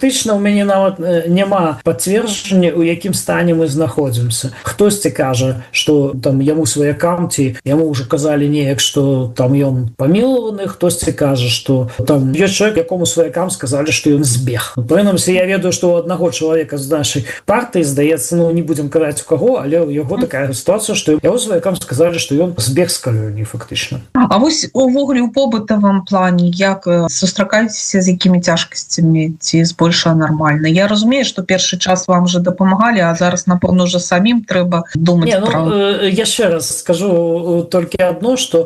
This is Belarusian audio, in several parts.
фактычна у мяне нават няма пацверджання, у якім стане мы знаходзімся. Хтосьці кажа, што там яму сваякам ці яму ўжо казалі неяк, што там ён памілаваны, хтосьці кажа, што там ёсць чалавек, якому сваякам сказалі, што ён збег. Прынамсі, я ведаю, што у аднаго чалавека з нашай партыі, здаецца, не будзем казаць у каго, але ў яго такая сітуацыя, што яго сваякам сказалі, што ён збег з калоніі фактычна. А вось увогуле ў побытавым плане як сустракаецеся з якімі цяжкасцямі ці збольшага нормально? Я разумею, што першы час вам же дапамагалі, а зараз, напэўна, уже самім трэба думаць пра... Яшчэ раз скажу толькі адно, што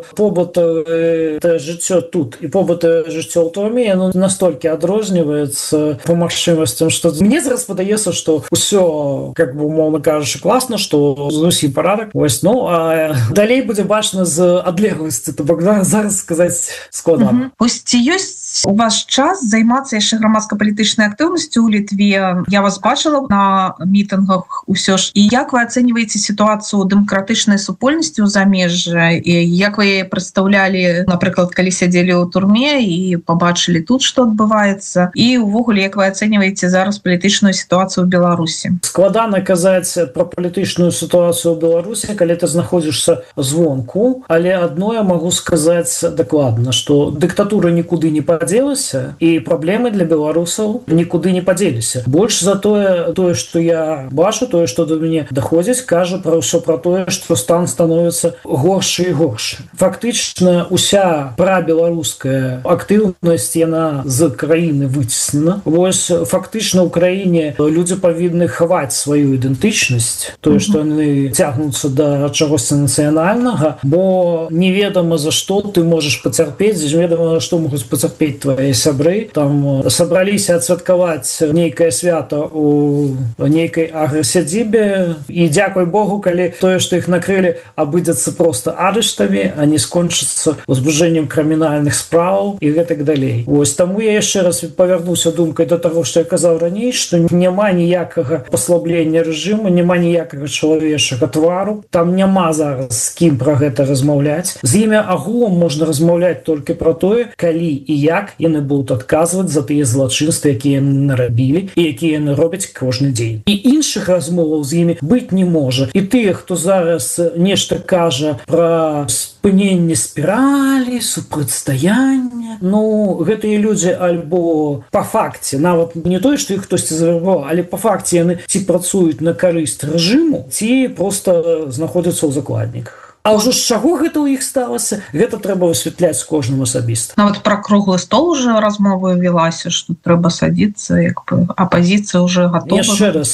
побытавае жыццё тут і побытавае жыццё ў турме, яно настолькі адрозніваецца па магчымасцям, што мне зараз падаецца, што ўсё, как бы умоўна кажучы, класна, што зусім парадак. Вось, а далей будзе бачна з адлегласці, то бок зараз сказаць складана. Вось ці ёсць у вас час займацца яшчэ грамадска-палітычнай актыўнасцю ў Літве? Я вас бачыла на мітынгах усё ж. І як вы ацэньваеце сітуацыю дэмакратычнай супольнасці ў замежжы? І як вы яе прадстаўлялі, напрыклад, калі сядзелі ў турме і пабачылі тут, што адбываецца? І ўвогуле, як вы ацэньваеце зараз палітычную сітуацыю ў Беларусі? Складана казаць пра палітычную сітуацыю ў Беларусі, калі ты знаходзішся звонку, але адно я магу сказаць дакладна, што дыктатура нікуды не падзелася і праблемы для беларусаў нікуды не падзеліся. Больш за тое, што я бачу, тое, што до мяне даходзіць, кажа пра ўсё пра тое, што стан становіцца горшы і горшы. Фактычна уся прабеларуская актыўнасць, яна з краіны выцеснена. Вось фактычна ў краіне людзі павінны хаваць сваю ідэнтычнасць, тое, што яны цягнуцца да чагосьці нацыянальнага, бо неведама за што ты можаш пацярпець, неведама за што могуць пацярпець твае сябры. Там сабраліся адсвяткаваць нейкае свята у нейкай аграсядзібе, і дзякуй Богу, калі тое, што іх накрылі, абыдзецца проста арыштамі, а не скончыцца узбуджэннем крымінальных справаў і гэтак далей. Вось таму я яшчэ раз павярнуся думкай да таго, што я казаў раней, што няма ніякага паслаблення рэжыму, няма ніякага чалавечага твару, там няма зараз з кім пра гэта размаўляць. З імі агулам можна размаўляць толькі пра тое, калі і як яны будуць адказваць за тыя злачынствы, якія яны нарабілі і якія яны робяць кожны дзень. І іншых размоваў з імі быць не можа. І тыя, хто зараз нешта кажа пра спыненне спіралі, супрацьстаяння, гэтыя людзі альбо па факце, нават не тое, што іх хтосьці завербаваў, але па факце яны ці працуюць на карысць рэжыму, ці проста знаходзяцца ў закладніках. А ўжо з чаго гэта ў іх сталася, гэта трэба высвятляць з кожным асабіста. Нават пра круглы стол уже размова велася, што трэба садзіцца, як бы апазіцыя ўжо гатова. Яшчэ раз.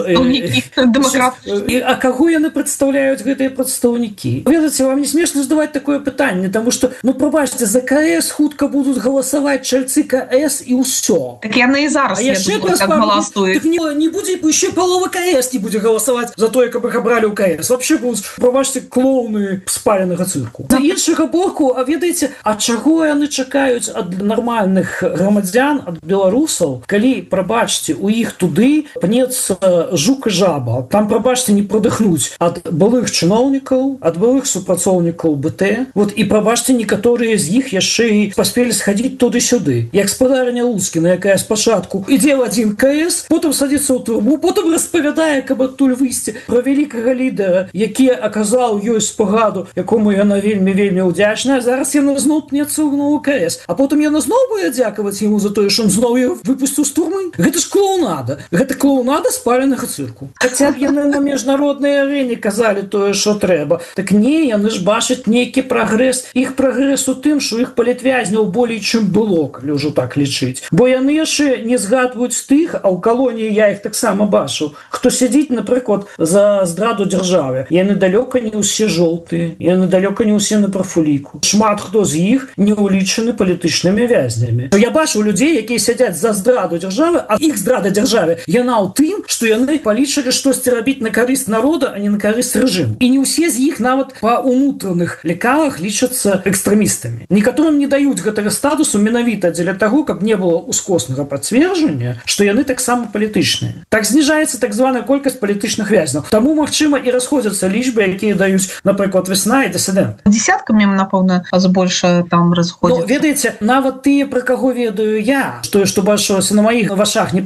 А каго яны прадстаўляюць, гэтыя прадстаўнікі? Ведаце, вам не смешна задаваць такое пытанне, таму што, прабачце, за КС хутка будуць галасаваць чальцы КС і ўсё. Так яны і зараз, я думаю, так галасуюць. Не будзе, яшчэ палова КС не будзе галасаваць за тое, каб іх абралі ў КС. Вообще будуць, прабачце, клоуны спаленага цырку. З іншага боку, а ведаеце, а чаго яны чакаюць ад нармальных грамадзян, ад беларусаў, калі, прабачце, у іх туды пнецца жук і жаба. Там, прабачце, не прадыхнуць ад былых чыноўнікаў, ад былых супрацоўнікаў БТ. І, прабачце, некаторыя з іх яшчэ і паспелі схадзіць туды-сюды. Як спадарня Луцкіна, якая спачатку ідзе ў адзін КС, потым садзіцца ў турму, потым распавядае, каб адтуль выйсці пра вялікага лідара, які аказаў ёй спагаду, якому яна вельмі ўдзячная. Зараз яна зноў пнецца ў нову КС. А потым яна зноў будзе дзякаваць яму за тое, што ён зноў яе выпусціў з турмы. Гэта ж клоунада. Гэта клоунада спаленага цырку. Хаця б яны на міжнароднай арэне казалі тое, што трэба. Так не, яны ж бачаць нейкі прагрэс. Іх прагрэс у тым, што іх палітвязняў болей, чым было, калі ўжо так лічыць. Бо яны яшчэ не згадваюць тых, а ў калоніі я іх таксама бачыў, хто сядзіць, напрыклад, за здраду дзяржаве. Яны далёка не ўсе жоўтыя, яны далёка не ўсе на прафуліку. Шмат хто з іх не ўлічаны палітычнымі вязнямі. Я бачу людзей, якія сядзяць за здраду дзяржавы, а іх здрада дзяржаве яна ў тым, што яны палічылі штосьці рабіць на карысць народа, а не на карысць рэжыму. І не ўсе з іх нават па ўнутраных лекалах лічацца экстрэмістамі. Некаторым не даюць гэтага статусу менавіта дзеля таго, каб не было ускоснага пацверджання, што яны таксама палітычныя. Так зніжаецца так званая колькасць палітычных вязняў. Таму, магчыма, і расходзяцца лічбы, якія даюць, напрыклад, Весна і дысідэнт. Десяткамі, напэўна, збольша там разходзяцца. Ведаеце, нават тыя, пра каго ведаю я, што бачылася на маіх вашах, не